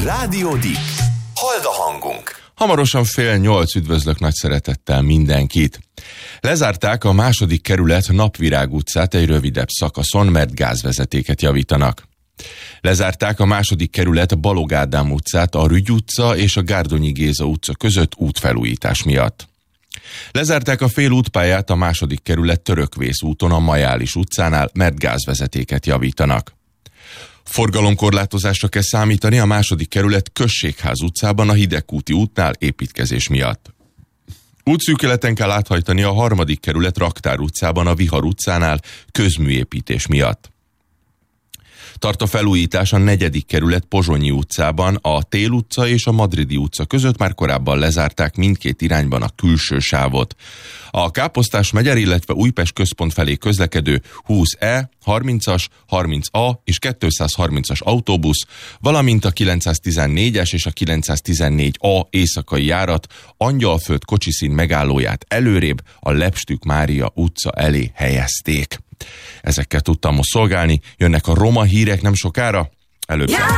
Rádió Dip. Halld a hangunk. Hamarosan 7:30 üdvözlök nagy szeretettel mindenkit. Lezárták a második kerület Napvirág utcát egy rövidebb szakaszon, mert gázvezetéket javítanak. Lezárták a második kerület Balogh Ádám utcát a Rügy utca és a Gárdonyi Géza utca között útfelújítás miatt. Lezárták a félútpályát a második kerület Törökvész úton a Majális utcánál, mert gázvezetéket javítanak. Forgalomkorlátozásra kell számítani a második kerület Községház utcában a Hidegkúti útnál építkezés miatt. Útszűkületen kell áthajtani a harmadik kerület Raktár utcában a Vihar utcánál közműépítés miatt. Tart a felújítás a negyedik kerület Pozsonyi utcában, a Tél utca és a Madridi utca között már korábban lezárták mindkét irányban a külső sávot. A Káposztás megyer, illetve Újpest központ felé közlekedő 20E, 30-as, 30A és 230-as autóbusz, valamint a 914-es és a 914A éjszakai járat Angyalföld kocsiszín megállóját előrébb a Lepstük Mária utca elé helyezték. Ezekkel tudtam most szolgálni, jönnek a roma hírek nem sokára, előbb